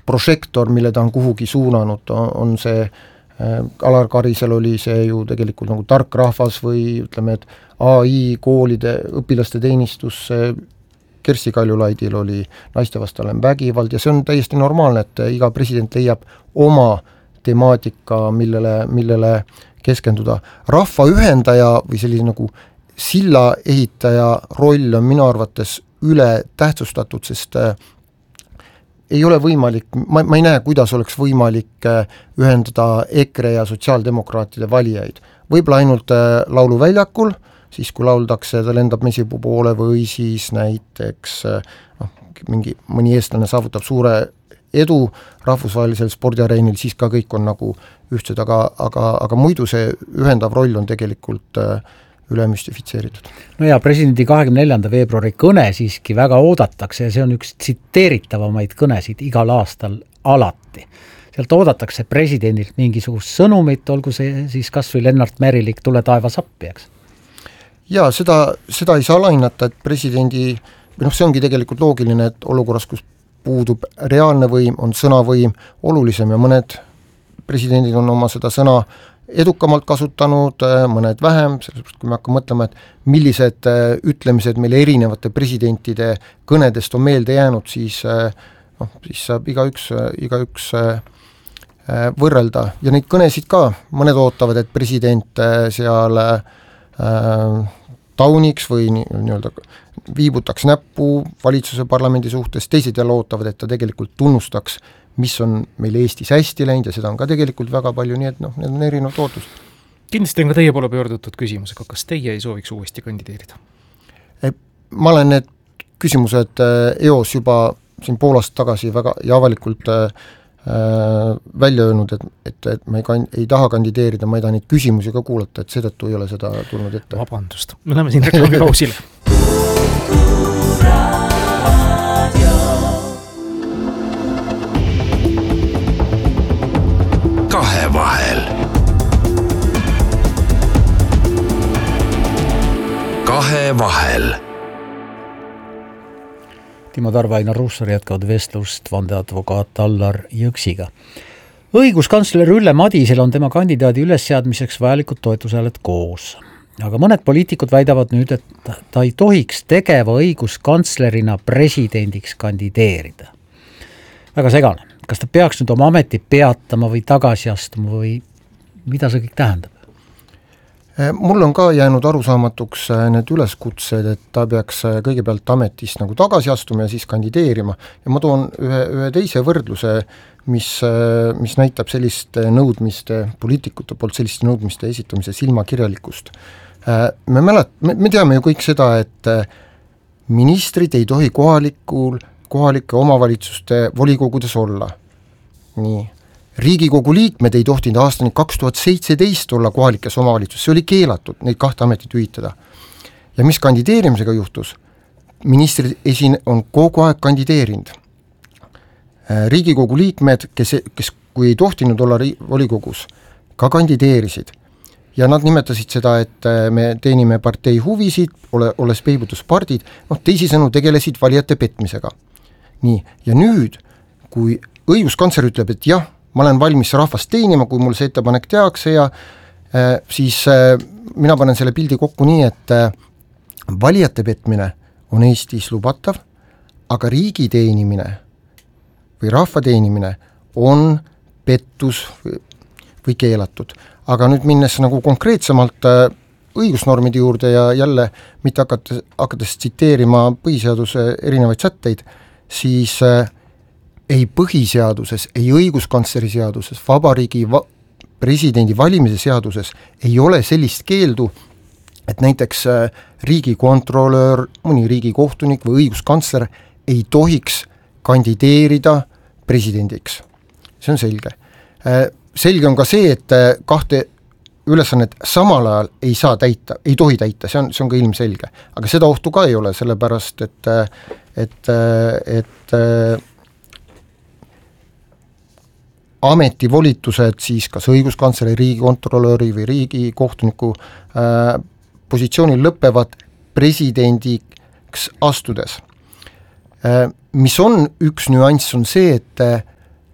prožektor, mille ta on kuhugi suunanud, on see Alar Karisel oli see ju tegelikult nagu tark rahvas või ütleme, et AI koolide õpilaste teenistus, Kersti Kaljulaidil oli naistevastane vägivald ja see on täiesti normaalne, et iga president leiab oma temaatika, millele keskenduda. Rahva ühendaja või selline nagu silla ehitaja roll on minu arvates üle tähtsustatud, sest ei ole võimalik, ma ei näe, kuidas oleks võimalik ühendada EKRE ja sotsiaaldemokraatide valijaid. Võib-olla ainult lauluväljakul, siis kui lauldakse, ta lendab mesipuu poole või siis näiteks mõni eestlane saavutab suure edu rahvusvahelisel spordiareenil, siis ka kõik on nagu ühtsed, aga muidu see ühendav roll on tegelikult üle müstifitseeritud. No ja presidendi 24. veebruari kõne siiski väga oodatakse ja see on üks tsiteeritavamaid kõnesid igal aastal alati. Sealt oodatakse presidendilt mingisugust sõnumit, olgu see siis kas või Lennart Merilik, tule taevas appi, eks? Jaa, seda ei saa alahinnata, et presidendi, see ongi tegelikult loogiline, et olukorras, kus puudub reaalne võim, on sõnavõim olulisem ja mõned presidendid on oma seda sõna edukamalt kasutanud, mõned vähem, sellepärast kui me hakkame mõtlema, et millised ütlemised meile erinevate presidentide kõnedest on meelde jäänud, siis saab igaüks võrrelda ja neid kõnesid ka, mõned ootavad, et president seal tauniks või nii-öelda viibutaks näppu valitsuse parlamendi suhtes, teised jälle ootavad, et ta tegelikult tunnustaks, mis on meil Eestis hästi läinud ja seda on ka tegelikult väga palju, nii et need on erinevad ootused. Kindlasti on ka teie poole pöördutud küsimusega, kas teie ei sooviks uuesti kandideerida? Ma olen need küsimused EOS juba siin pool aastat tagasi väga ja avalikult välja öelnud, et ma ei taha kandideerida, ma ei taha neid küsimusi ka kuulata, et seetõttu ei ole seda tulnud ette. Vabandust, me läheme siin reklaamipausile. Kahevahel. Timo Tarve, Ainar Ruussaar jätkavad vestlust vandeadvokaat Allar Jõksiga. Õiguskantsler Ülle Madisel on tema kandidaadi ülesseadmiseks vajalikud toetushääled koos. Aga mõned poliitikud väidavad nüüd, et ta ei tohiks tegeva õiguskantslerina presidendiks kandideerida. Väga segane. Kas ta peaks nüüd oma ameti peatama või tagasi astuma või mida see kõik tähendab? Mul on ka jäänud arusaamatuks need üleskutsed, et ta peaks kõigepealt ametist nagu tagasi astuma ja siis kandideerima. Ja ma toon ühe teise võrdluse, mis näitab selliste nõudmiste, poliitikute poolt selliste nõudmiste esitamise silmakirjalikkust. Me teame ju kõik seda, et ministrid ei tohi kohalike omavalitsuste volikogudes olla. Nii. Riigikogu liikmed ei tohtinud aastani 2017 olla kohalikes omavalitsus, see oli keelatud, neid kahte ametit ühitada. Ja mis kandideerimisega juhtus? Ministrid on kogu aeg kandideerinud. Riigikogu liikmed, kes kui ei tohtinud olla volikogus, ka kandideerisid. Ja nad nimetasid seda, et me teenime partei huvisid, olles peibutuspardid, teisisõnu tegelesid valijate petmisega. Nii, ja nüüd, kui õiguskantsler ütleb, et jah, ma olen valmis rahvast teenima, kui mul see ettepanek tehakse ja siis mina panen selle pildi kokku nii, et valijate petmine on Eestis lubatav, aga riigi teenimine või rahva teenimine on pettus või keelatud. Aga nüüd minnes nagu konkreetsemalt õigusnormide juurde ja jälle mitte hakates tsiteerima põhiseaduse erinevaid sätteid, siis ei põhiseaduses, ei õiguskantsleri seaduses, vabariigi presidendi valimise seaduses ei ole sellist keeldu, et näiteks riigikontrolör, mõni riigikohtunik või õiguskantsler ei tohiks kandideerida presidendiks. See on selge. Selge on ka see, et kahte ülesannet samal ajal ei saa täita, ei tohi täita, see on ka ilmselge. Aga seda ohtu ka ei ole, sellepärast, et ametivolitused siis kas õiguskantsleri, riigikontrolöri või riigikohtuniku positsioonil lõpevad presidendiks astudes. Mis on üks nüanss on see, et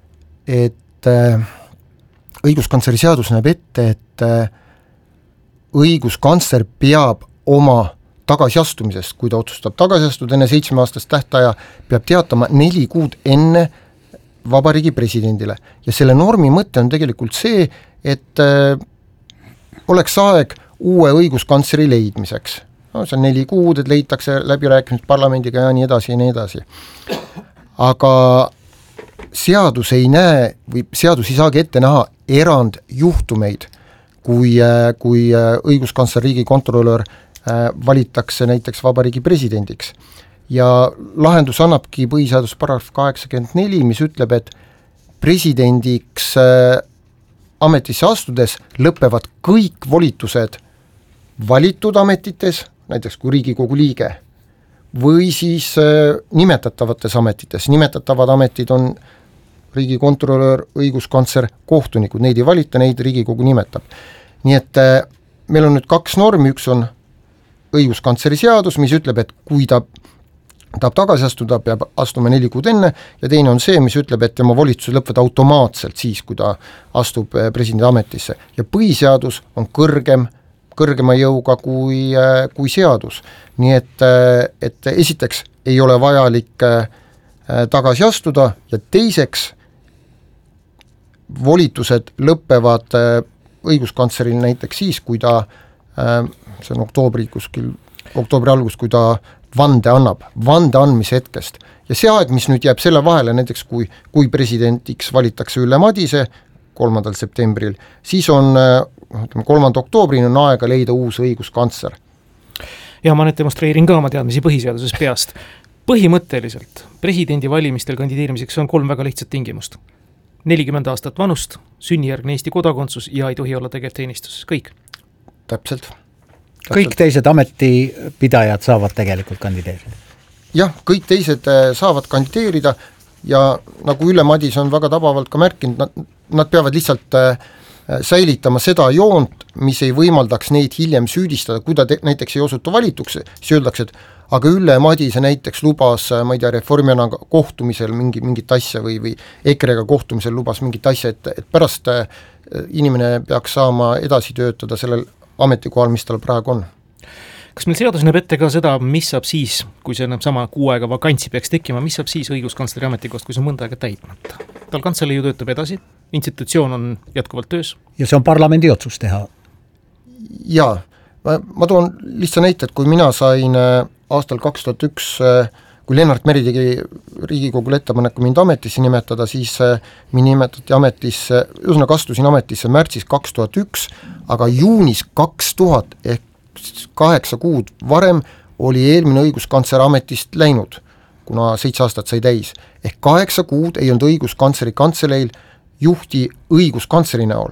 et õiguskantsleri seadus näeb ette, et õiguskantsler peab oma tagasiastumisest, kui ta otsustab tagasi astuda enne 7-aastast tähtaja, peab teatama 4 kuud enne vabariigi presidendile. Ja selle normi mõte on tegelikult see, et oleks aeg uue õiguskantsleri leidmiseks. No, see on 4 kuud, et leitakse läbirääkimised parlamendiga ja nii edasi ja nii edasi. Aga seadus ei näe või seadus ei saagi ette näha erandjuhtumeid, kui õiguskantsler, riigikontrolör valitakse näiteks vabariigi presidendiks. Ja lahendus annabki põhiseadus paragrahv 84, mis ütleb, et presidendiks ametisse astudes lõpevad kõik volitused valitud ametites, näiteks kui Riigikogu liige, või siis nimetatavates ametites. Nimetatavad ametid on riigikontrolör, õiguskantsler, kohtunikud, neid ei valita, neid Riigikogu nimetab. Nii et meil on nüüd 2 normi, üks on õiguskantsleri seadus, mis ütleb, et kui ta tahab tagasi astuda, peab astuma 4 kuud enne, ja teine on see, mis ütleb, et tema volitused lõpevad automaatselt siis, kui ta astub presidendi ametisse. Ja põhiseadus on kõrgema jõuga kui seadus. Nii et esiteks ei ole vajalik tagasi astuda ja teiseks volitused lõpevad õiguskantsleril näiteks siis, kui ta, see on oktoobri algus, kui ta vande annab, vande andmise hetkest. Ja see aeg, mis nüüd jääb selle vahele, näiteks kui presidendiks valitakse Ülle Madise 3. septembril, siis on 3. oktoobrini on aega leida uus õiguskantsler. Ja ma nüüd demonstreerin ka oma teadmisi põhiseaduses peast. Põhimõtteliselt presidendi valimistel kandideerimiseks on 3 väga lihtsat tingimust. 40 aastat vanust, sünnijärgne Eesti kodakondsus ja ei tohi olla tegevteenistus. Kõik. Täpselt. Kõik teised ametipidajad saavad tegelikult kandideerida? Jah, kõik teised saavad kandideerida ja nagu Ülle Madis on väga tabavalt ka märkinud, nad peavad lihtsalt säilitama seda joont, mis ei võimaldaks neid hiljem süüdistada, kui ta näiteks ei osutu valituks, siis öeldakse, et aga Ülle Madise näiteks lubas, ma ei tea, Reformierakonna kohtumisel mingit asja või EKRE-ga kohtumisel lubas mingit asja, et pärast inimene peaks saama edasi töötada sellel ametikohal, mis tal praegu on. Kas meil seadus näeb ette ka seda, mis saab siis, kui see sama 6 aega vakantsi peaks tekkima, mis saab siis õiguskantsleri ametikohast, kui see on mõnda aega täitmata? Tal kantselei ju töötab edasi, institutsioon on jätkuvalt töös. Ja see on parlamendi otsus teha? Jaa, ma toon lihtsa näite, et kui mina sain aastal 2001, kui Lennart Meri tegi Riigikogule ettepaneku mind ametisse nimetada, siis mind nimetati ametisse, ühesõnaga astusin ametisse märtsis 2001, aga juunis 2000 ehk 8 kuud varem oli eelmine õiguskantsler ametist läinud, kuna 7 aastat sai täis. Ehk 8 kuud ei olnud õiguskantsleri kantseleil juhti õiguskantsleri näol.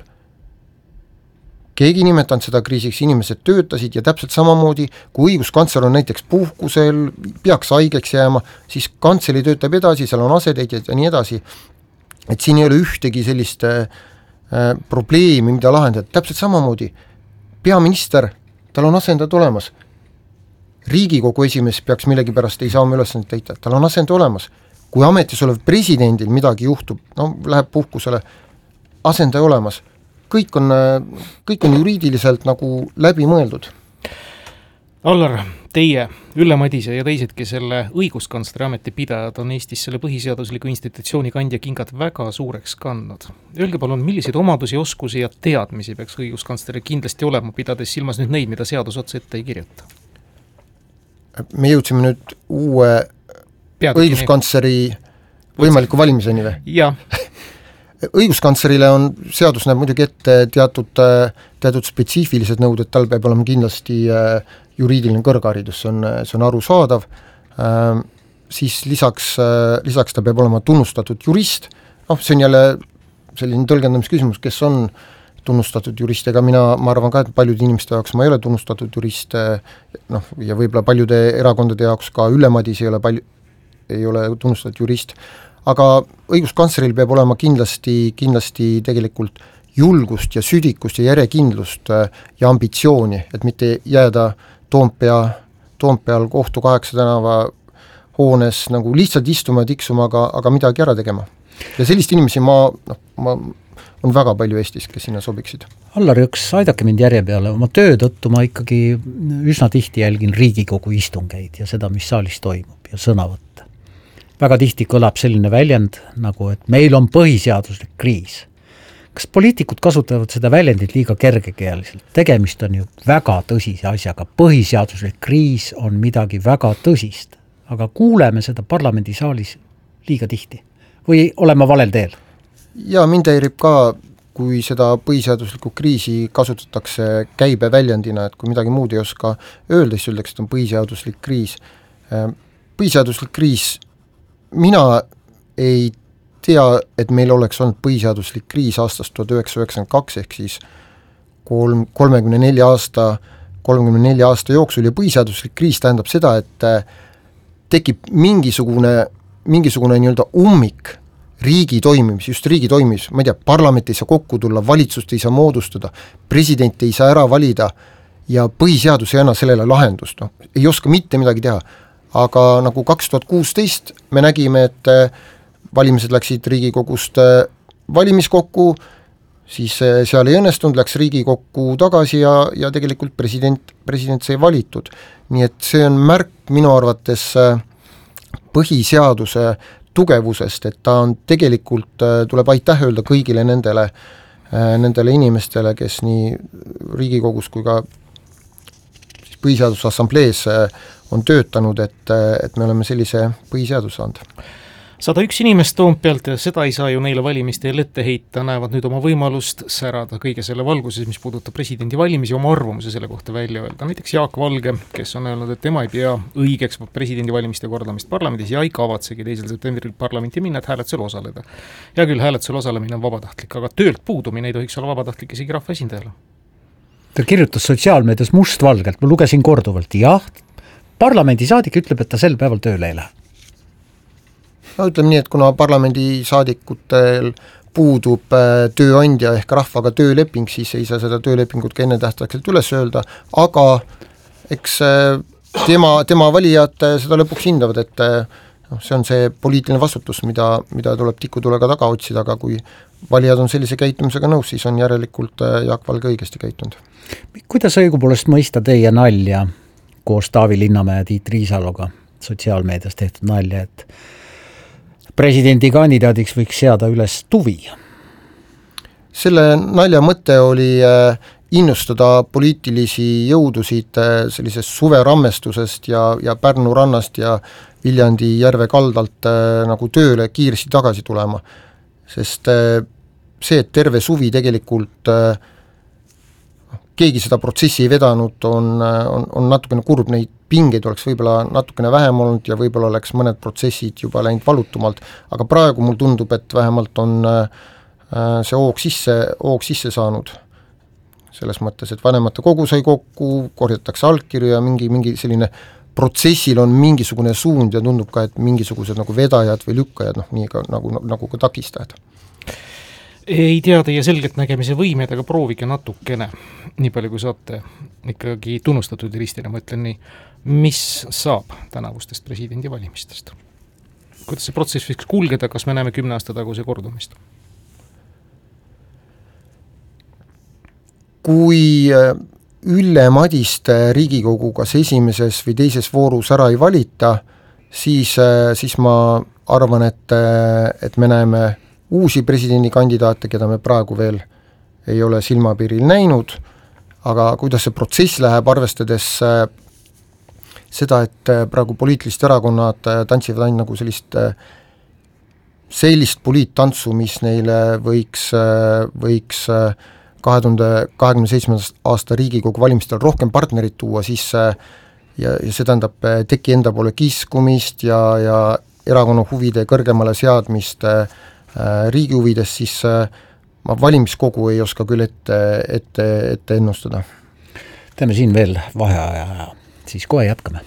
Keegi nimetanud seda kriisiks, inimesed töötasid ja täpselt samamoodi, kui õiguskantsler on näiteks puhkusel, peaks haigeks jääma, siis kantseli töötab edasi, seal on asetäitjad ja nii edasi. Et siin ei ole ühtegi sellist probleemi, mida lahendada. Täpselt samamoodi peaminister, tal on asendajad olemas. Riigikogu esimees peaks millegi pärast ei saa oma ülesandit täita, tal on asend olemas. Kui ametis olev presidendil midagi juhtub, läheb puhkusele, asendaja olemas. Kõik on juriidiliselt nagu läbi mõeldud. Allar, teie, Ülle Madise ja teisedki selle õiguskantsleri ametipidajad on Eestis selle põhiseadusliku institutsiooni kandja kingad väga suureks kandnud. Öelge palun, milliseid omadusi, oskusi ja teadmisi peaks õiguskantsleri kindlasti olema, pidades silmas nüüd neid, mida seadus otse ette ei kirjuta? Me jõudsime nüüd uue õiguskantsleri võimaliku valimiseni või? Jah. Õiguskantslerile on, seadus näeb muidugi ette teatud spetsiifilised nõuded, tal peab olema kindlasti juriidiline kõrgharidus, see on arusaadav, siis lisaks ta peab olema tunnustatud jurist, see on jälle selline tõlgendamisküsimus, kes on tunnustatud jurist, ega ma arvan ka, et paljude inimeste jaoks ma ei ole tunnustatud jurist, ja võib-olla paljude erakondade jaoks ka Ülle Madis ei ole tunnustatud jurist, aga õiguskantsleril peab olema kindlasti tegelikult julgust ja südikust ja järjekindlust ja ambitsiooni, et mitte jääda Toompeal kohtu 8 tänava hoones nagu lihtsalt istuma ja tiksuma, aga midagi ära tegema. ja sellist inimesi on väga palju Eestis, kes sinna sobiksid. Allar Jõks, aidake mind järje peale, oma töö tõttu ma ikkagi üsna tihti jälgin Riigikogu istungeid ja seda, mis saalis toimub ja sõnavõtte. Väga tihti kõlab selline väljend nagu, et meil on põhiseaduslik kriis. Kas poliitikud kasutavad seda väljendit liiga kergekeeliselt? Tegemist on ju väga tõsise asjaga. Põhiseaduslik kriis on midagi väga tõsist, aga kuuleme seda parlamendisaalis liiga tihti. Või oleme valel teel? Ja mind häirib ka, kui seda põhiseaduslikku kriisi kasutatakse käibe väljendina, et kui midagi muud ei oska öelda, siis öeldakse, et on põhiseaduslik kriis. Põhiseaduslik kriis, mina ei tea, et meil oleks olnud põhiseaduslik kriis aastast 1992 ehk siis 34 aasta jooksul ja põhiseaduslik kriis tähendab seda, et tekib mingisugune nii-öelda ummik riigi toimimis, just riigi toimimis, ma ei tea, parlament ei saa kokku tulla, valitsust ei saa moodustada, president ei saa ära valida ja põhiseadus ei anna sellele lahendust, ei oska mitte midagi teha. Aga nagu 2016 me nägime, et valimised läksid Riigikogust valimiskokku, siis seal ei õnnestunud, läks Riigikokku tagasi ja tegelikult president sai valitud. Nii et see on märk minu arvates põhiseaduse tugevusest, et ta on tegelikult, tuleb aitäh öelda kõigile nendele inimestele, kes nii Riigikogus kui ka põhiseadusassamblees on töötanud, et me oleme sellise põhiseaduse saanud. 101 inimest Toompealt ja seda ei saa ju neile valimiste ette heita, näevad nüüd oma võimalust särada kõige selle valguses, mis puudutab presidendi valimisi, oma arvamuse selle kohta välja öelda. Näiteks Jaak Valge, kes on öelnud, et tema ei pea õigeks presidendi valimiste kordamist parlamendis ja ei kavatsegi 2. septembril parlamenti minna, et hääletusel osaleda. Ja küll hääletusel osalemine on vabatahtlik, aga töölt puudumine ei tohiks olla vabatahtlik isegi rahvaesindajale. Ta kirjutas sotsiaalmeedias mustvalgelt, ma lugesin korduvalt, jah, parlamendisaadik ütleb, et ta sel päeval tööle ei lähe. No ütleme nii, et kuna parlamendisaadikutel puudub tööandja ehk rahvaga tööleping, siis ei saa seda töölepingut ka ennetähtaegselt üles öelda, aga eks tema valijad seda lõpuks hindavad, et see on see poliitiline vastutus, mida tuleb tikutulega taga otsida, aga kui valijad on sellise käitumisega nõus, siis on järelikult Jaak Valge õigesti käitunud. Kuidas õigupoolest mõista teie nalja koos Taavi Linnamäe ja Tiit Riisaloga sotsiaalmeedias tehtud nalja, et presidendi kandidaadiks võiks seada üles Tuvi? Selle nalja mõte oli innustada poliitilisi jõudusid sellisest suverammestusest ja Pärnu rannast ja Viljandi järve kaldalt nagu tööle kiiresti tagasi tulema. Sest see, et terve suvi tegelikult keegi seda protsessi ei vedanud, on natukene kurb, neid pingeid oleks võib-olla natukene vähem olnud ja võib-olla oleks mõned protsessid juba läinud valutumalt, aga praegu mul tundub, et vähemalt on see hoog sisse saanud. Selles mõttes, et vanemate kogu sai kokku, korjatakse allkirju ja mingi selline protsessil on mingisugune suund ja tundub ka, et mingisugused nagu vedajad või lükkajad, nii ka, nagu ka takistajad. Ei tea teie selgelt nägemise võimed, aga proovige natukene, nii palju kui saate ikkagi tunnustatud juristina, ma ütlen nii, mis saab tänavustest presidendi valimistest? Kuidas see protsess võiks kulgeda, kas me näeme 10 aasta taguse kordumist? Kui Ülle Madiste Riigikogu kas esimeses või teises voorus ära ei valita, siis ma arvan, et me näeme uusi presidendikandidaate, keda me praegu veel ei ole silmapiiril näinud, aga kuidas see protsess läheb, arvestades seda, et praegu poliitilised erakonnad tantsivad ainult nagu sellist poliittantsu, mis neile võiks 2027. aasta Riigikogu valimistel rohkem partnerit tuua, siis ja see tähendab teki enda poole kiskumist ja erakonna huvide kõrgemale seadmist riigi huvides, siis ma valimiskogu ei oska küll ette ennustada. Teeme siin veel vaheaja ja siis kohe jätkame.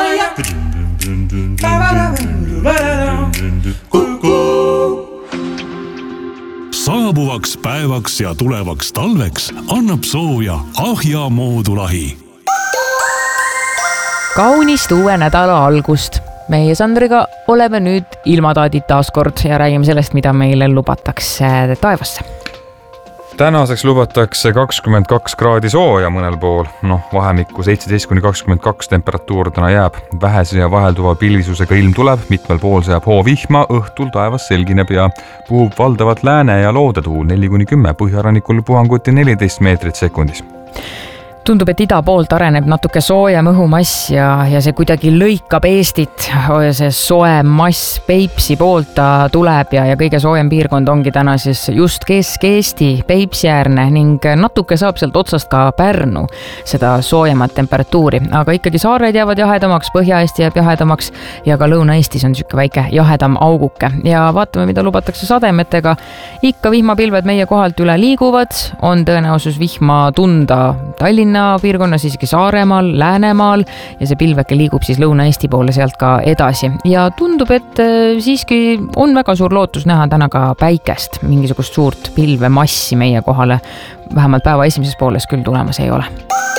Saabuvaks päevaks ja tulevaks talveks annab sooja Ahja moodulahi. Kaunist uue nädala algust. meie Sandriga oleme nüüd ilmataadid taaskord ja räägime sellest, mida meile lubatakse taevasse. Tänaseks lubatakse 22 kraadi sooja mõnel pool, vahemikku 17–22 temperatuur täna jääb. Vähese ja vahelduva pilvisusega ilm tuleb, mitmel pool sajab hoovihma, õhtul taevas selgineb ja puhub valdavat lääne- ja loodetuul 4–10, põhjarannikul puhanguti 14 meetrit sekundis. Tundub, et ida poolt areneb natuke soojem õhumass ja see kuidagi lõikab Eestit. See soe mass Peipsi poolt ta tuleb ja kõige soojem piirkond ongi täna siis just Kesk-Eesti, Peipsi-äärne ning natuke saab sealt otsast ka Pärnu seda soojemat temperatuuri. Aga ikkagi saared jäävad jahedamaks, Põhja-Eesti jääb jahedamaks ja ka Lõuna-Eestis on siuke väike jahedam auguke. Ja vaatame, mida lubatakse sademetega. Ikka vihmapilved meie kohalt üle liiguvad, on tõenäosus vihma tunda Tallinna piirkonnas, isegi Saaremaal, Läänemaal ja see pilveke liigub siis Lõuna-Eesti poole sealt ka edasi. Ja tundub, et siiski on väga suur lootus näha täna ka päikest, mingisugust suurt pilvemassi meie kohale. Vähemalt päeva esimeses pooles küll tulemas ei ole.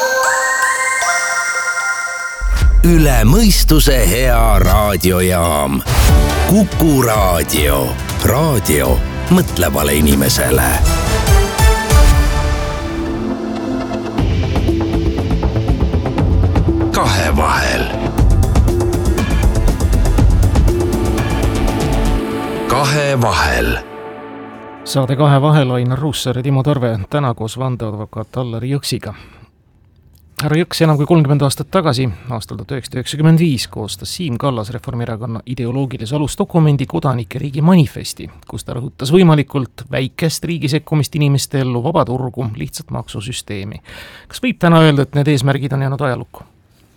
Üle mõistuse hea raadiojaam. Kuku raadio. Raadio mõtlevale inimesele. Kahevahel. Kahevahel. Saade Kahevahel Ainar Ruussaar ja Timo Tarve täna koos vandeadvokaat Allar Jõksiga. Härra Jõks enam kui 30 aastat tagasi, aastal 1995, koostas Siim Kallas Reformierakonna ideoloogilise alusdokumendi Kodanike riigi manifesti, kus ta rõhutas võimalikult väikest riigi sekkumist inimeste ellu, vaba turgu, lihtsat maksusüsteemi. Kas võib täna öelda, et need eesmärgid on jäänud ajalukku?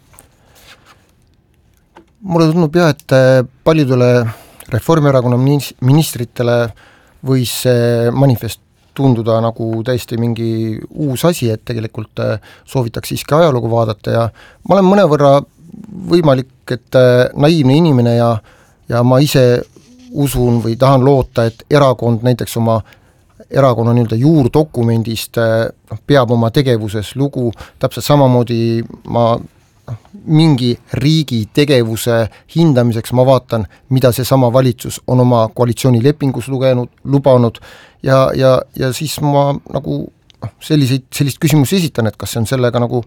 Mulle tundub et paljudele Reformierakonna ministritele võis see manifest tunduda nagu täiesti mingi uus asi, et tegelikult soovitaks siiski ajalugu vaadata ja ma olen mõnevõrra võimalik, et naiivne inimene ja ma ise usun või tahan loota, et erakond näiteks oma erakonna juurdokumendist peab oma tegevuses lugu, täpselt samamoodi ma mingi riigi tegevuse hindamiseks ma vaatan, mida see sama valitsus on oma koalitsioonilepingus lubanud ja siis ma nagu sellist küsimusi esitan, et kas see on sellega nagu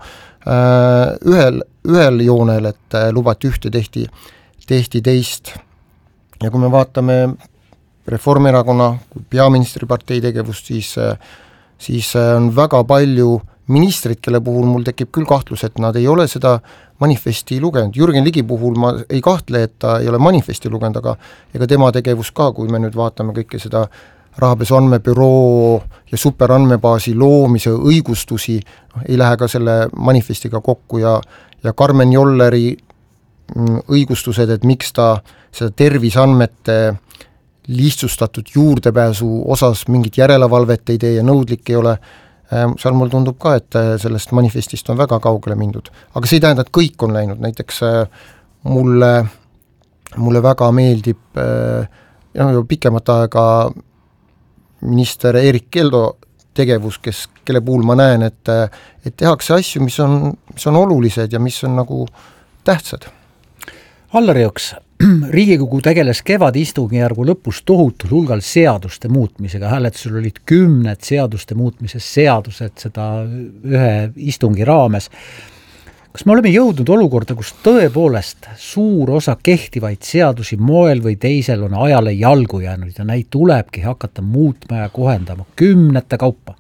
ühel joonel, et lubati ühte, tehti teist. Ja kui me vaatame Reformierakonna kui peaministripartei tegevust, siis on väga palju ministrid, kelle puhul mul tekib küll kahtlus, et nad ei ole seda manifesti lugenud. Jürgen Ligi puhul ma ei kahtle, et ta ei ole manifesti lugenud, aga ega tema tegevus ka, kui me nüüd vaatame kõike seda rahapesu andmebüroo ja superandmebaasi loomise õigustusi, ei lähe ka selle manifestiga kokku ja Karmen Jolleri õigustused, et miks ta seda tervisandmete lihtsustatud juurdepääsu osas mingit järelevalvet ei tee ja nõudlik ei ole, seal mul tundub ka, et sellest manifestist on väga kaugele mindud. Aga see ei tähenda, et kõik on läinud. Näiteks mulle väga meeldib pikemat aega minister Erik Keldo tegevus, kelle puhul ma näen, et tehakse asju, mis on olulised ja mis on nagu tähtsad. Allar Jõks, Riigikogu tegeles kevadistungjärgu lõpus tohutul hulgal seaduste muutmisega. Hääletusel olid 10 seaduste muutmises seadused seda ühe istungi raames. Kas me oleme jõudnud olukorda, kus tõepoolest suur osa kehtivaid seadusi moel või teisel on ajale jalgu jäänud ja neid tulebki hakata muutma ja kohendama 10 kaupa?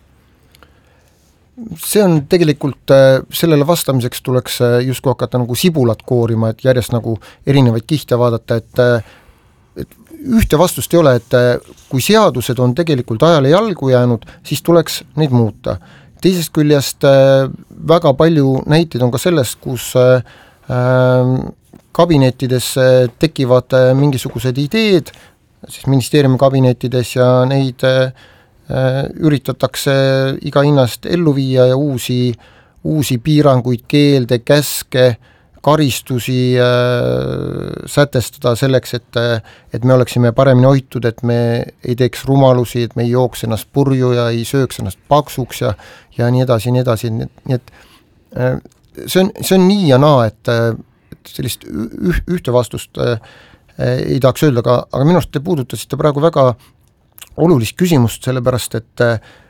See on tegelikult, sellele vastamiseks tuleks justkui hakata nagu sibulat koorima, et järjest nagu erinevaid kihte vaadata, et ühte vastust ei ole, et kui seadused on tegelikult ajale jalgu jäänud, siis tuleks neid muuta. Teisest küljest väga palju näiteid on ka sellest, kus kabinettides tekivad mingisugused ideed, siis ministeeriumi kabinettides ja neid üritatakse iga hinnast ellu viia ja uusi piiranguid, keelde, käske, karistusi sätestada selleks, et me oleksime paremini hoitud, et me ei teeks rumalusi, et me ei jooks ennast purju ja ei sööks ennast paksuks ja nii edasi, nii edasi. Nii et see on nii ja naa, et sellist ühte vastust ei tahaks öelda, aga minu arust te puudutasite praegu väga olulist küsimust, sellepärast et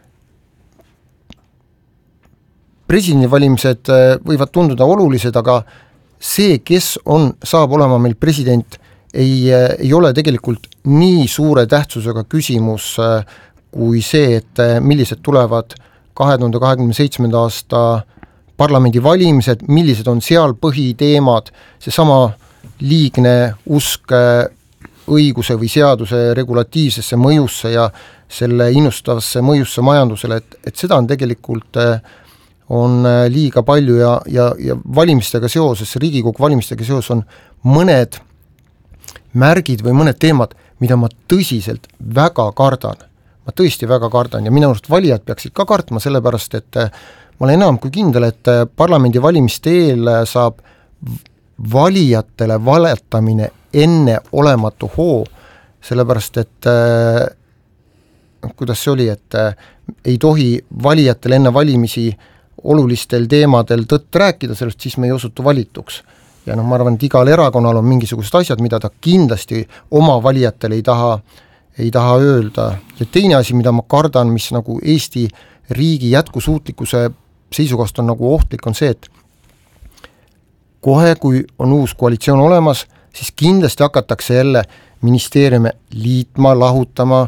presidendivalimised võivad tunduda olulised, aga see, kes saab olema meil president, ei ole tegelikult nii suure tähtsusega küsimus kui see, et millised tulevad 2027. aasta parlamendivalimised, millised on seal põhiteemad, seesama liigne usk õiguse või seaduse regulatiivsesse mõjusse ja selle innustavasse mõjusse majandusele, et seda on tegelikult on liiga palju ja valimistega seoses, Riigikogu valimistega seoses on mõned märgid või mõned teemad, mida ma tõsiselt väga kardan. Ma tõesti väga kardan ja minu arust valijad peaksid ka kartma, sellepärast et ma olen enam kui kindel, et parlamendi valimiste eel saab valijatele valetamine enne olematu hoo, sellepärast et kuidas see oli, et ei tohi valijatele enne valimisi olulistel teemadel tõtt rääkida, sellest siis me ei osutu valituks. Ja ma arvan, et igal erakonnal on mingisugused asjad, mida ta kindlasti oma valijatele ei taha öelda. Ja teine asi, mida ma kardan, mis nagu Eesti riigi jätkusuutlikkuse seisukohast on nagu ohtlik, on see, et kohe, kui on uus koalitsioon olemas, siis kindlasti hakatakse jälle ministeeriume liitma, lahutama,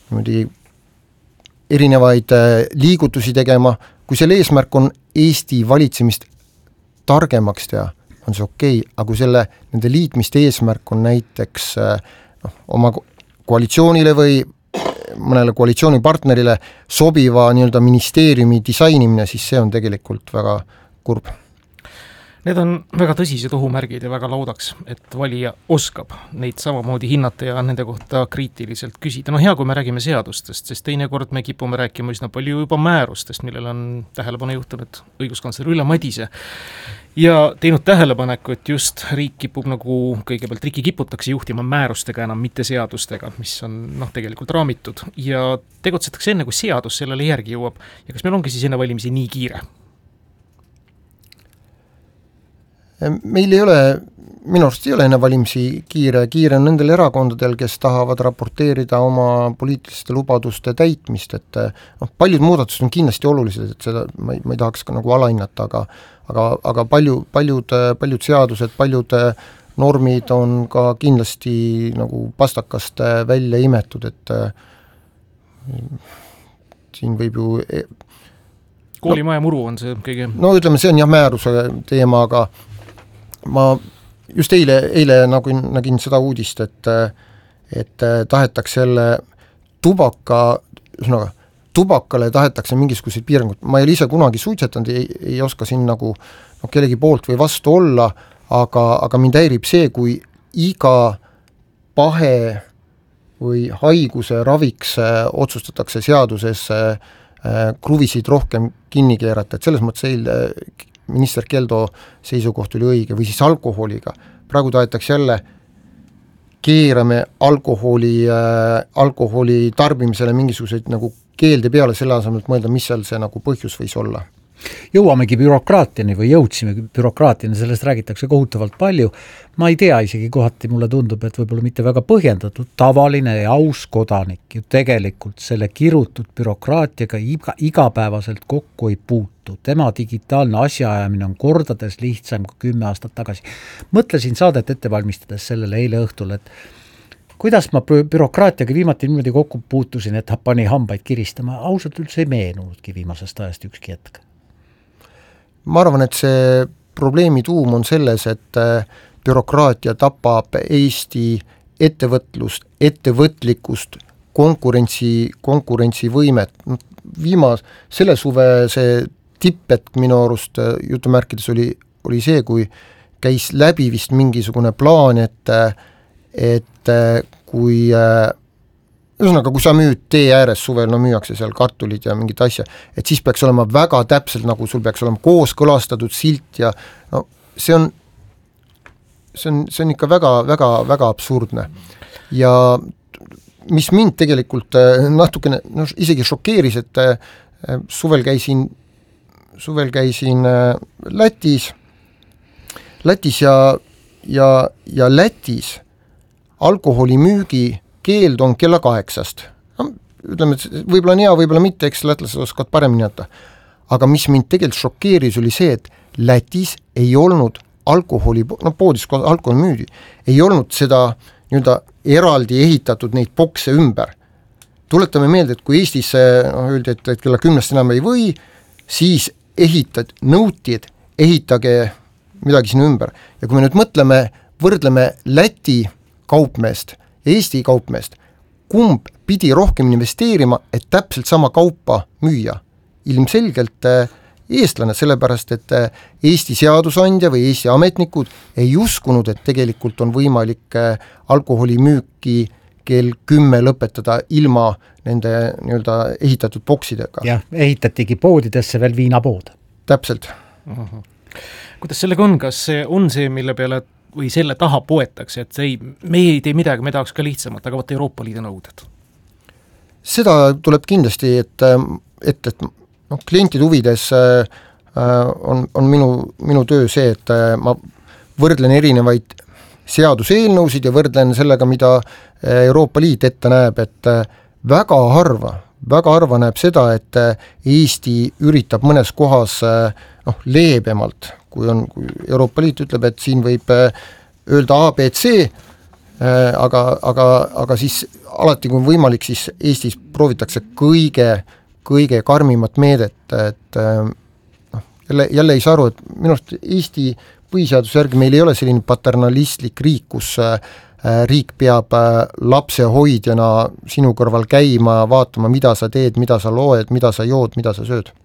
erinevaid liigutusi tegema. Kui selle eesmärk on Eesti valitsemist targemaks teha, on see okei, aga kui nende liitmiste eesmärk on näiteks oma koalitsioonile või mõnele koalitsioonipartnerile sobiva nii-öelda ministeeriumi disainimine, siis see on tegelikult väga kurb. Need on väga tõsised ohumärgid ja väga loodaks, et valija oskab neid samamoodi hinnata ja nende kohta kriitiliselt küsida. No hea, kui me räägime seadustest, sest teinekord me kipume rääkima üsna palju juba määrustest, millele on tähelepanu juhtunud õiguskantsler Ülle Madise ja teinud tähelepaneku, et just riik kipub nagu kõigepealt riiki kiputakse juhtima määrustega enam, mitte seadustega, mis on tegelikult raamitud ja tegutsetakse enne, kui seadus sellele järgi jõuab. Ja kas meil ongi siis enne valimisi nii kiire? Meil ei ole, minu arust ei ole enne valimisi kiire on nendel erakondadel, kes tahavad raporteerida oma poliitiliste lubaduste täitmist, et paljud muudatused on kindlasti olulised, et seda ma ei tahaks ka nagu alahinnata, aga paljud seadused, paljud normid on ka kindlasti nagu pastakast välja imetud, et siin võib ju koolimaja muru on see kõige... No ütleme, see on jah määruse teema, aga ma just eile nägin seda uudist, et tahetakse jälle tubakale tahetakse mingisuguseid piiranguid. Ma ei ole ise kunagi suitsetanud, ei oska siin nagu kellegi poolt või vastu olla, aga mind häirib see, kui iga pahe või haiguse raviks otsustatakse seaduses kruvisid rohkem kinni keerata, et selles mõttes eile minister Keldo seisukoht oli õige, või siis alkoholiga. Praegu tahetakse jälle keerame alkoholi tarbimisele mingisuguseid nagu keelde peale selle asemel, et mõelda, mis seal see nagu põhjus võis olla. Jõuamegi bürokraatiani või jõudsime bürokraatiani, sellest räägitakse kohutavalt palju. Ma ei tea, isegi kohati mulle tundub, et võib-olla mitte väga põhjendatud, tavaline ja aus kodanik ju tegelikult selle kirutud bürokraatiaga igapäevaselt kokku ei puutu. Tema digitaalne asjaajamine on kordades lihtsam kui 10 aastat tagasi. Mõtlesin saadet ette valmistades sellele eile õhtul, et kuidas ma bürokraatiaga viimati niimoodi kokku puutusin, et pani hambaid kiristama, ausalt üldse ei meenunudki viimasest ajast ükski hetk. Ma arvan, et see probleemi tuum on selles, et bürokraatia tapab Eesti ettevõtlust, ettevõtlikkust, konkurentsivõimet. Selle suve see tippetk minu arust jutumärkides oli see, kui käis läbi vist mingisugune plaan, et kui ühesõnaga, kui sa müüd tee ääres suvel, müüakse seal kartulid ja mingit asja, et siis peaks olema väga täpselt, nagu sul peaks olema kooskõlastatud silt ja see on ikka väga, väga, väga absurdne. Ja mis mind tegelikult natukene isegi šokeeris, et suvel käisin Lätis ja ja Lätis alkoholimüügi keeld on kella 8. No, ütleme, et võib-olla on hea, võib-olla mitte, eks lätlased oskavad paremini jätta. Aga mis mind tegelikult šokeeris, oli see, et Lätis ei olnud alkoholi, poodis alkohol müüdi, ei olnud seda nii-öelda eraldi ehitatud neid bokse ümber. Tuletame meelde, et kui Eestis öeldi, et kella 10 enam ei või, siis nõuti, et ehitage midagi sinna ümber. Ja kui me nüüd võrdleme Läti kaupmeest, Eesti kaupmeest, kumb pidi rohkem investeerima, et täpselt sama kaupa müüa? Ilmselgelt eestlane, sellepärast, et Eesti seadusandja või Eesti ametnikud ei uskunud, et tegelikult on võimalik alkoholimüüki kell 10 lõpetada ilma nende nii-öelda ehitatud boksidega. Jah, ehitatigi poodidesse veel viinapood. Täpselt. Kuidas sellega on, kas see on see, mille peale või selle taha poetakse, et me ei tee midagi, me tahaks ka lihtsamalt, aga võtta Euroopa Liidu nõuded? Seda tuleb kindlasti, et klientide huvides on minu töö see, et ma võrdlen erinevaid seaduseelnõusid ja võrdlen sellega, mida Euroopa Liit ette näeb, et väga harva näeb seda, et Eesti üritab mõnes kohas leebemalt, kui Euroopa Liit ütleb, et siin võib öelda A, B, C, aga siis alati, kui on võimalik, siis Eestis proovitakse kõige karmimat meedet, et jälle ei saa aru, et minu arust Eesti põhiseaduse järgi meil ei ole selline paternalistlik riik, kus riik peab lapse hoidjana sinu kõrval käima, vaatama, mida sa teed, mida sa loed, mida sa jood, mida sa sööd.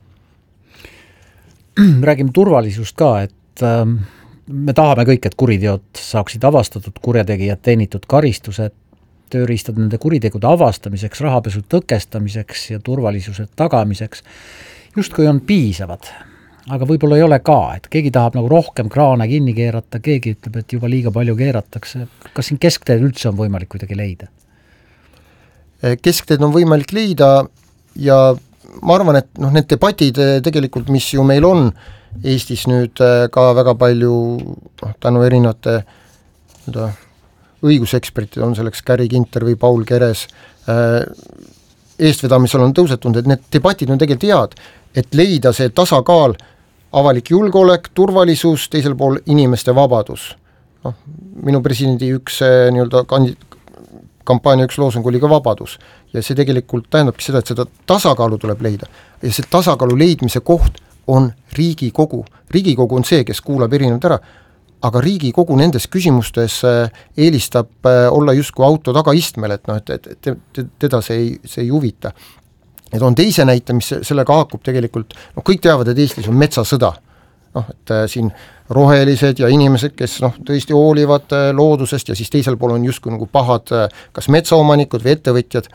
Räägime turvalisust ka, et me tahame kõik, et kuriteod saaksid avastatud, kurjategijad teenitud karistused, tööriistad nende kuritegude avastamiseks, rahapesu tõkestamiseks ja turvalisuse tagamiseks justkui on piisavad. Aga võib-olla ei ole ka, et keegi tahab nagu rohkem kraane kinni keerata, keegi ütleb, et juba liiga palju keeratakse. Kas siin keskteed üldse on võimalik kuidagi leida? Keskteed on võimalik leida ja ma arvan, et need debatid tegelikult, mis ju meil on Eestis nüüd ka väga palju tänu erinevate õigusekspertid on selleks Käri Ginter või Paul Keres eestvedamisel on tõusetunud, et need debatid on tegelikult head, et leida see tasakaal, avalik julgeolek, turvalisus, teisel pool inimeste vabadus. Minu presidendi üks nii-öelda kampaania üks loosung oli ka vabadus ja see tegelikult tähendabki seda, et seda tasakaalu tuleb leida ja see tasakaalu leidmise koht on Riigikogu. Riigikogu on see, kes kuulab erinevad ära, aga Riigikogu nendes küsimustes eelistab olla justkui auto tagaistmel, et teda see ei huvita. Et on teise näite, mis sellega haakub tegelikult, kõik teavad, et Eestis on metsasõda. Et siin rohelised ja inimesed, kes tõesti hoolivad loodusest ja siis teisel pool on justkui nagu pahad kas metsaomanikud või ettevõtjad.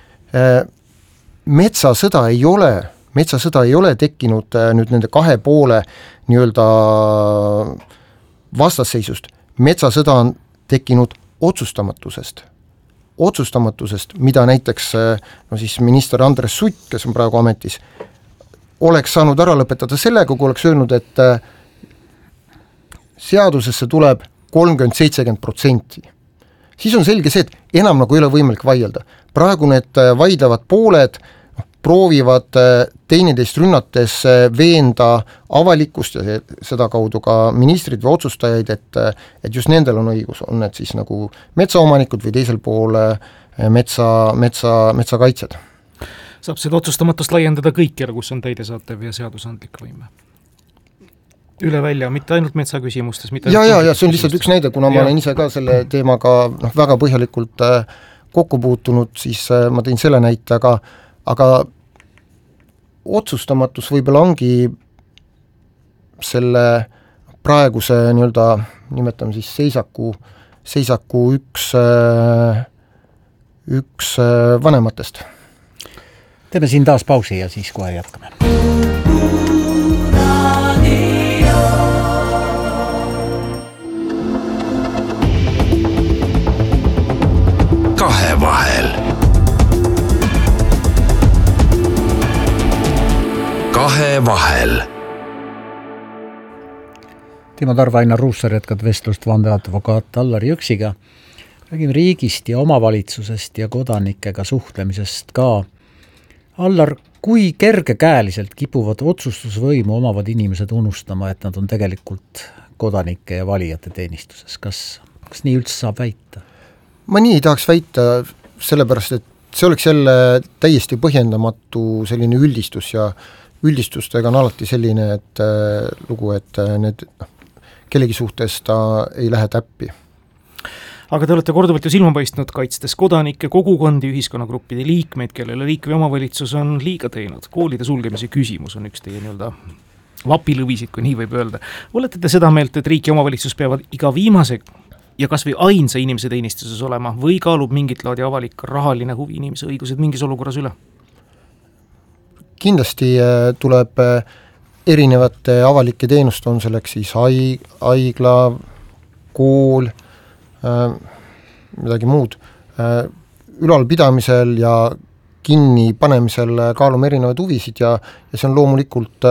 Metsasõda ei ole tekkinud nüüd nende kahe poole nii-öelda vastasseisust. Metsasõda on tekkinud otsustamatusest, mida näiteks siis minister Andres Sutt, kes on praegu ametis, oleks saanud ära lõpetada sellega, kui oleks öelnud, et seadusesse tuleb 30-70%. Siis on selge see, et enam nagu ei ole võimalik vaielda. Praegu need vaidlevad pooled proovivad teineteist rünnates veenda avalikkust ja seda kaudu ka ministrid või otsustajaid, et just nendel on õigus, on need siis nagu metsaomanikud või teisel pool metsakaitsjad. Saab seda otsustamatust laiendada kõikjale, kus on täidesaatev ja seadusandlik võime? Üle välja, mitte ainult metsaküsimustes. Ja see on lihtsalt üks näide, kuna ma olen ise ka selle teemaga väga põhjalikult kokku puutunud, siis ma tõin selle näite, aga otsustamatus võib-olla ongi selle praeguse nii-öelda, nimetame siis seisaku üks vanematest. Teeme siin taas pausi ja siis kohe jätkame. Kahevahel. Timo Tarve, Ainar Ruussaar jätkad vestlust vandeadvokaat Allar Jõksiga. Räägime riigist ja omavalitsusest ja kodanikega suhtlemisest ka. Allar, kui kergekäeliselt kipuvad otsustusvõimu omavad inimesed unustama, et nad on tegelikult kodanike ja valijate teenistuses? Kas nii üldse saab väita? Ma nii ei tahaks väita, sellepärast, et see oleks jälle täiesti põhjendamatu selline üldistus ja üldistustega on alati selline, et lugu, et need kellegi suhtes ta ei lähe täppi. Aga te olete korduvalt ju silma paistnud kaitstes kodanikke, kogukondi, ühiskonnagruppide liikmeid, kellele riik või omavalitsus on liiga teinud. Koolide sulgemise küsimus on üks teie nii-öelda vapilõvisid, kui nii võib öelda. Olete te seda meelt, et riik ja omavalitsus peavad iga viimase ja kas või ainsa inimese teenistuses olema või kaalub mingit laadi avalik rahaline huvi inimese õigused mingis olukorras üle? Kindlasti tuleb erinevate avalike teenust, on selleks siis haigla, kool, midagi muud. Ülalpidamisel ja kinni panemisel kaalume erinevaid huvisid ja see on loomulikult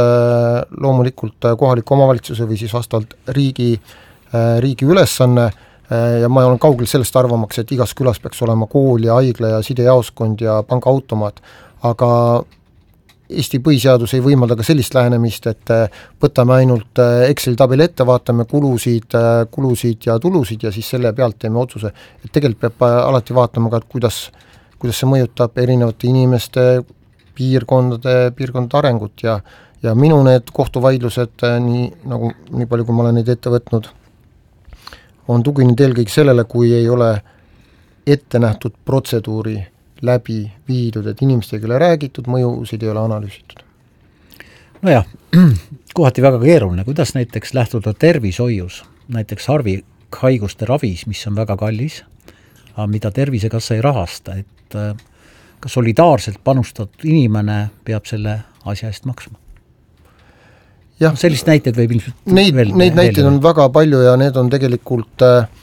kohaliku omavalitsuse või siis vastavalt riigi ülesanne ja ma olen kaugel sellest arvamaks, et igas külas peaks olema kool ja haigla ja sidejaoskond ja pangaautomaat, aga Eesti põhiseadus ei võimalda ka sellist lähenemist, et võtame ainult Excel-tabeli ette, vaatame kulusid ja tulusid ja siis selle pealt teeme otsuse. Et tegelikult peab alati vaatama ka, et kuidas see mõjutab erinevate inimeste piirkondade arengut ja minu need kohtuvaidlused, nii palju kui ma olen neid ette võtnud, on tuginenud eelkõige sellele, kui ei ole ette nähtud protseduuri läbi viidud, et inimestega ei ole räägitud, mõjusid ei ole analüüsitud. Nojah, kohati väga keeruline, kuidas näiteks lähtuda tervishoius, näiteks harvikhaiguste ravis, mis on väga kallis, aga mida Tervisekassa ei rahasta, et ka solidaarselt panustatud inimene peab selle asja eest maksma. Ja, sellist näiteid võib ilmselt neid näiteid on väga palju ja need on tegelikult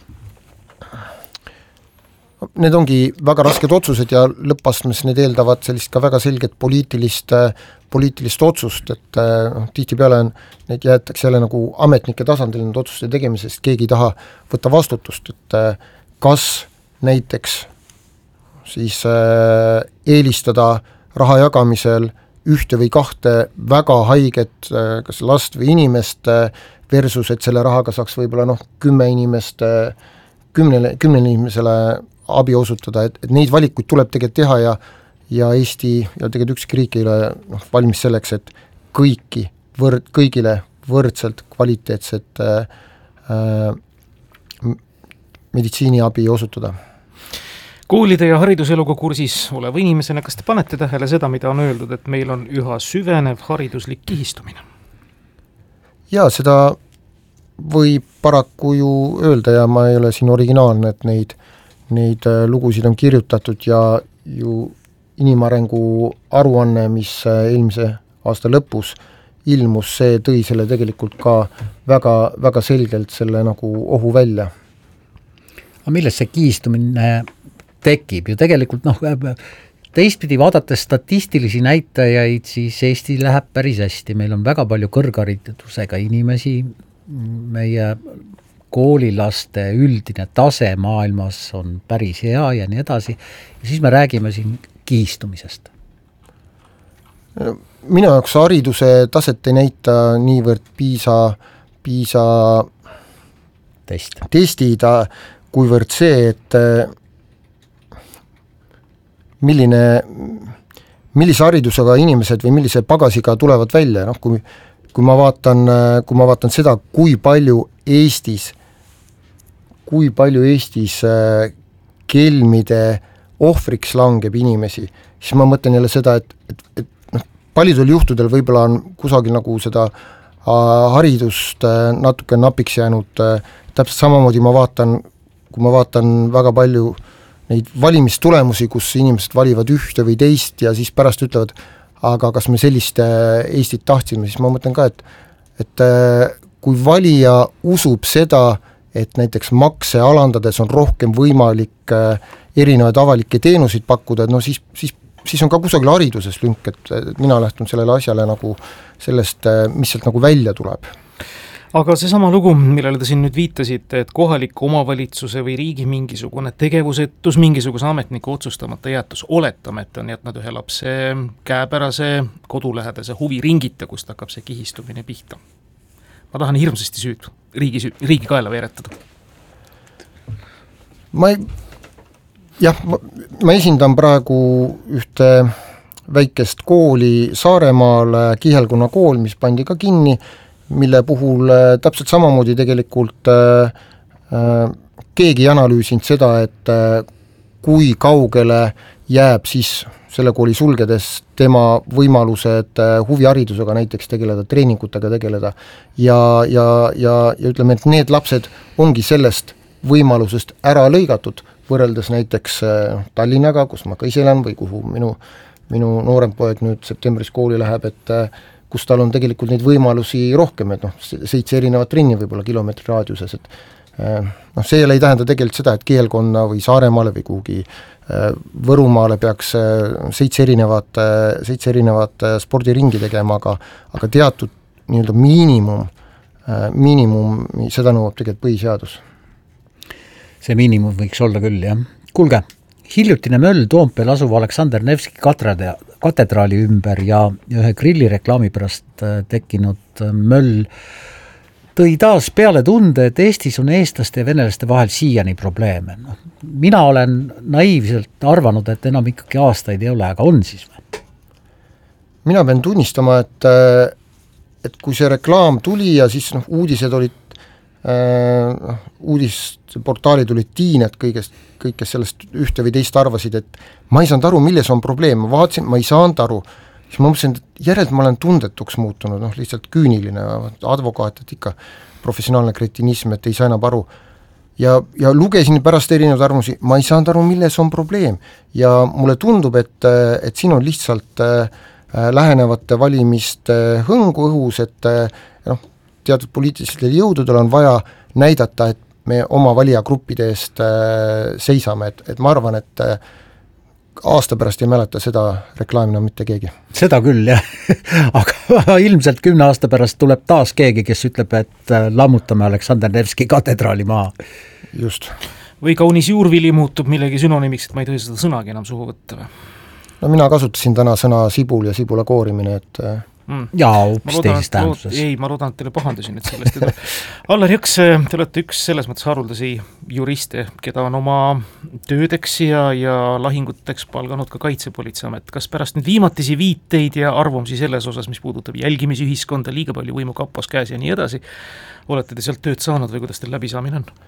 need ongi väga rasked otsused ja lõppastmes need eeldavad sellist ka väga selget poliitilist otsust, et tihtipeale need jäetakse jälle nagu ametnike tasandil need otsuste tegemisest, keegi ei taha võtta vastutust, et kas näiteks siis eelistada raha jagamisel ühte või kahte väga haiget, kas last või inimest versus, et selle rahaga saaks võib-olla 10 inimesele abi osutada, et neid valikuid tuleb tegelikult teha ja Eesti ja tegelikult ükski riik ei ole valmis selleks, et kõigile võrdselt kvaliteetset meditsiiniabi osutada. Koolide ja hariduseluga kursis oleva inimesena, kas te panete tähele seda, mida on öeldud, et meil on üha süvenev hariduslik kihistumine? Jaa, seda võib paraku ju öelda ja ma ei ole siin originaalne, et neid lugusid on kirjutatud ja ju inimarengu aruanne, mis eelmise aasta lõpus ilmus, see tõi selle tegelikult ka väga, väga selgelt selle nagu ohu välja. Aga millest see kihistumine tekib? Ju tegelikult teistpidi vaadates statistilisi näitajaid, siis Eesti läheb päris hästi. Meil on väga palju kõrgharidusega inimesi, meie koolilaste üldine tase maailmas on päris hea ja nii edasi. Ja siis me räägime siin kihistumisest. Minu jaoks hariduse taset ei näita niivõrd PISA testid, kuivõrd see, et millise haridusega inimesed või millise pagasiga tulevad välja, kui ma vaatan seda, kui palju Eestis kelmide ohvriks langeb inimesi, siis ma mõtlen jälle seda, et paljudel juhtudel võib-olla on kusagil nagu seda haridust natuke napiks jäänud, täpselt samamoodi kui ma vaatan väga palju neid valimistulemusi, kus inimesed valivad ühte või teist ja siis pärast ütlevad, aga kas me sellist Eestit tahtsime, siis ma mõtlen ka, et kui valija usub seda, et näiteks makse alandades on rohkem võimalik erinevaid avalikke teenuseid pakkuda, siis on ka kusagil hariduses lünk, et mina lähtun sellele asjale nagu sellest, mis sealt nagu välja tuleb. aga seesama lugu, millele te siin nüüd viitasite, et kohaliku omavalitsuse või riigi mingisugune tegevusetus, mingisuguse ametniku otsustamata jäetus, oletame, et on jätnud ühe lapse käepärase kodulähedase huviringita, kust hakkab see kihistumine pihta. Ma tahan hirmsasti riigi kaela veeretada. Ma esindan praegu ühte väikest kooli Saaremaal, Kihelkonna kool, mis pandi ka kinni, mille puhul täpselt samamoodi tegelikult keegi ei analüüsinud seda, et kui kaugele jääb siis selle kooli sulgedes tema võimalused huviharidusega näiteks tegeleda, treeningutega tegeleda ja ütleme, et need lapsed ongi sellest võimalusest ära lõigatud, võrreldes näiteks Tallinnaga, kus ma ka ise elan või kuhu minu noorem poeg nüüd septembris kooli läheb, et kus tal on tegelikult neid võimalusi rohkem, et 7 erinevat trenni võib-olla kilomeetri raadiuses, et see ei tähenda tegelikult seda, et Kihelkonna või Saaremaale või kuhugi Võrumaale peaks 7 erinevat spordiringi tegema, aga teatud nii-öelda miinimum, seda nõuab tegelikult põhiseadus. See miinimum võiks olla küll, jah. Kuulge, hiljutine möll Toompeel asuva Aleksander Nevski katedraali ümber ja ühe grillireklaami pärast tekkinud möll tõi taas peale tunde, et Eestis on eestlaste ja venelaste vahel siiani probleeme. Mina olen naiivselt arvanud, et enam ikkagi aastaid ei ole, aga on siis või? Mina pean tunnistama, et kui see reklaam tuli ja siis uudised olid uudisportaalid olid tiined kõigest, kõik, kes sellest ühte või teist arvasid, et ma ei saanud aru, milles on probleem, ma vaatasin, ma ei saanud aru, siis ma mõtlesin, et järelt ma olen tundetuks muutunud, lihtsalt küüniline advokaat, et ikka professionaalne kretinism, et ei saa enam aru. Ja lugesin pärast erinevaid arvamusi, ma ei saanud aru, milles on probleem ja mulle tundub, et siin on lihtsalt lähenevate valimiste hõngu õhus, et teatud poliitilistel jõududel on vaja näidata, et me oma valijagruppide eest seisame, et ma arvan, et aasta pärast ei mäleta seda reklaamina mitte keegi. Seda küll, jah. Aga ilmselt 10 aasta pärast tuleb taas keegi, kes ütleb, et lammutame Aleksander Nevski katedraali maha. Just. Või kaunis juurvili muutub millegi synonüümiks, et ma ei tohi seda sõnagi enam suhu võtta või? No mina kasutasin täna sõna sibul ja sibula koorimine, et jaa, hoopis teises tähenduses. Ei, ma loodan, et teile pahandusin, et sellest ei tule. Allar Jõks, te olete üks selles mõttes haruldasi juriste, keda on oma töödeks ja lahinguteks palganud ka Kaitsepolitseiamet. Kas pärast nüüd viimatisi viiteid ja arvamusi selles osas, mis puudutab jälgimisühiskonda, liiga palju võimu kapos käes ja nii edasi, olete te sealt tööd saanud või kuidas teil läbisaamine on?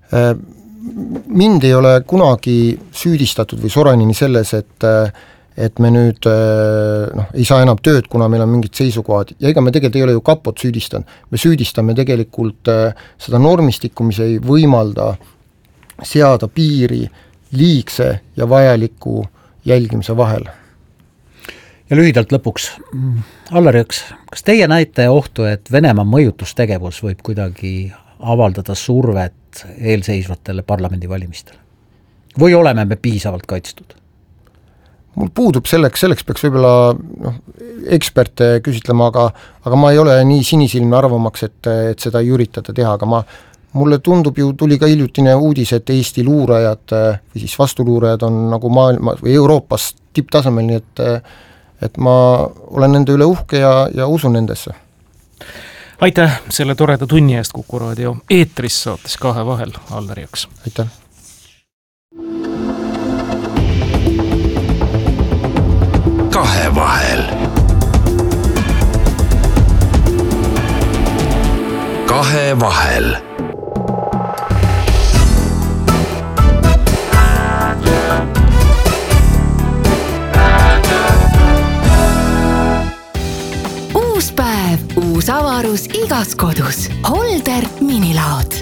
Mind ei ole kunagi süüdistatud või Soranini selles, et me nüüd ei saa enam tööd, kuna meil on mingid seisukohad ja ega me tegelikult ei ole ju kapot süüdistanud. Me süüdistame tegelikult seda normistikku, mis ei võimalda seada piiri liigse ja vajaliku jälgimise vahel. Ja lühidalt lõpuks, Allar Jõks, kas teie näete ohtu, et Venemaa mõjutustegevus võib kuidagi avaldada survet eelseisvatele parlamendivalimistele? Või oleme me piisavalt kaitstud? Mul puudub selleks peaks võib-olla eksperte küsitlema, aga ma ei ole nii sinisilmne arvamaks, et seda ei üritada teha, aga mulle tundub ju, tuli ka hiljutine uudis, et Eesti luurajad või siis vastuluurajad on nagu maailma või Euroopas tipptasemel, nii et ma olen nende üle uhke ja usun nendesse. Aitäh selle toreda tunni eest Kuku Raadio eetris saates Kahe vahel, Allar Jõks. Aitäh. Kahe vahel. Kahe vahel. Uus päev, uus avarus igas kodus. Holder minilaod.